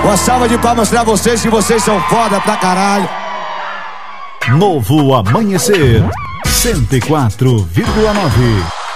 Uma salva de palmas pra vocês, que vocês são foda pra caralho. Novo Amanhecer 104,9.